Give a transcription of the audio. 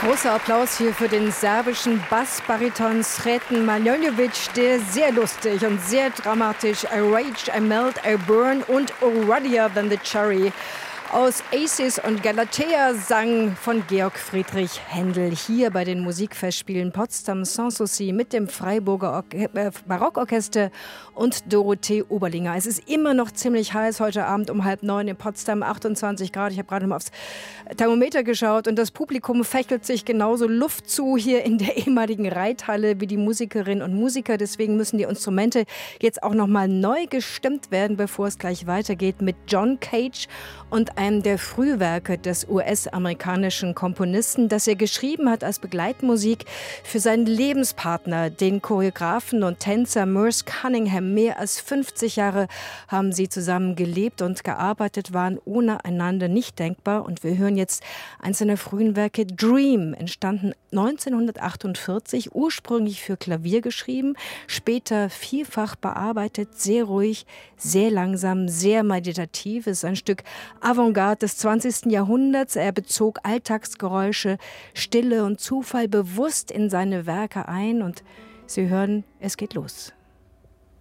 Großer Applaus hier für den serbischen Bassbariton Sreten Manojlovic, der sehr lustig und sehr dramatisch I Rage, I Melt, I Burn und Ruddier Than the Cherry aus Aces und Galatea sang von Georg Friedrich Händel hier bei den Musikfestspielen Potsdam Sanssouci mit dem Freiburger Barockorchester und Dorothee Oberlinger. Es ist immer noch ziemlich heiß heute Abend um 8:30 in Potsdam, 28 Grad. Ich habe gerade mal aufs Thermometer geschaut und das Publikum fächelt sich genauso Luft zu hier in der ehemaligen Reithalle wie die Musikerinnen und Musiker. Deswegen müssen die Instrumente jetzt auch noch mal neu gestimmt werden, bevor es gleich weitergeht mit John Cage und einem der Frühwerke des US-amerikanischen Komponisten, das er geschrieben hat als Begleitmusik für seinen Lebenspartner, den Choreografen und Tänzer Merce Cunningham. Mehr als 50 Jahre haben sie zusammen gelebt und gearbeitet, waren ohne einander nicht denkbar. Und wir hören jetzt eines seiner frühen Werke, Dream, entstanden 1948, ursprünglich für Klavier geschrieben, später vielfach bearbeitet, sehr ruhig, sehr langsam, sehr meditativ. Es ist ein Stück Avantgarde des 20. Jahrhunderts. Er bezog Alltagsgeräusche, Stille und Zufall bewusst in seine Werke ein. Und Sie hören, es geht los.